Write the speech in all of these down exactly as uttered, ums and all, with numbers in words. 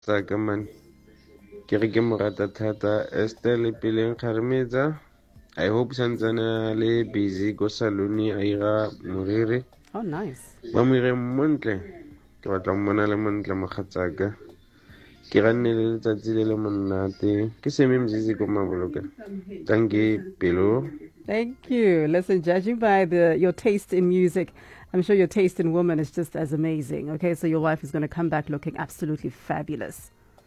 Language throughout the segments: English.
tsaka man ke re ke mo rata thata Estelle Pileng Kharmetsa. I hope santsana le busy go saluni a ira moriri. Oh, nice. Ba mo ire montle ke batla mmona le montle mogatsaka ke ganne le letsatsi le le monate ke seme mzizi ko maboloka. Thank you Pelo. Thank you. Listen, judging by the your taste in music, I'm sure your taste in women is just as amazing. Okay, so your wife is going to come back looking absolutely fabulous.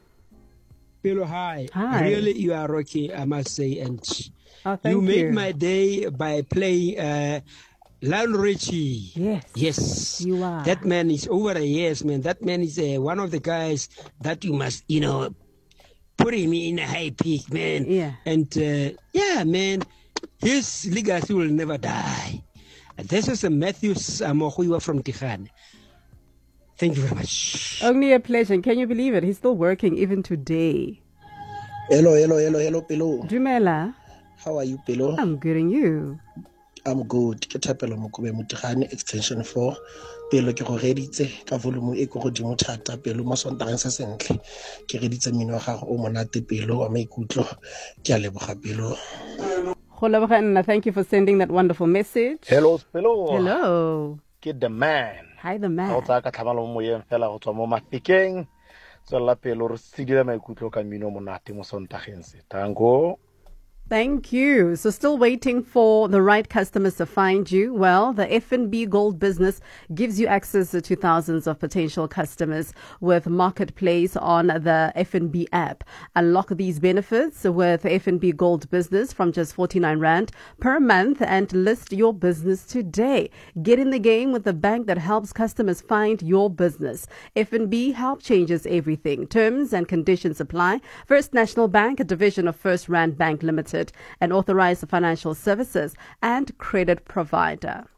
Pelo, hi. Hi. Really, you are rocking, I must say. And Oh, thank you you. made my day by playing uh, Lionel Richie. Yes. Yes. You are. That man is over a yes, man. That man is uh, one of the guys that you must, you know, put him in a high peak, man. Yeah. And uh, yeah, man, his legacy will never die. This is a Matthews Amohuiwa from Tihan. Thank you very much. Only a pleasure. Can you believe it? He's still working even today. Hello, hello, hello, hello, Pelo. Dumela. How are you, Pelo? I'm good, and you? I'm good. Ke Thapelo Mokube Mutigane, extension four. Pelo ke go reditse ka volume e go godimo thata Pelo mo sontageng se sentle. Ke reditse mmino wa gago o monate Pelo wa maikutlo. Ke a leboga Pelo. Thank you for sending that wonderful message. Hello, Pelo. Hello. Get the man. Hi, the man. Go tsa ka tlhamalo mo yeng fela go tswa mo mafikeng. Tsela Pelo re sidile maikutlo ka mmino monate mo sontageng se. Tango. Thank you. So still waiting for the right customers to find you? Well, the F N B Gold business gives you access to thousands of potential customers with Marketplace on the F N B app. Unlock these benefits with F N B Gold business from just forty-nine rand per month and list your business today. Get in the game with the bank that helps customers find your business. F N B help changes everything. Terms and conditions apply. First National Bank, a division of First Rand Bank Limited, an authorized financial services and credit provider.